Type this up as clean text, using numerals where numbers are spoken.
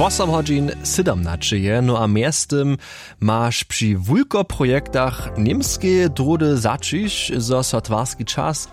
8 godzin 17 je, no a miestem masz przy wulko projektach niemskie drudy zaczyć, zo so twarski czas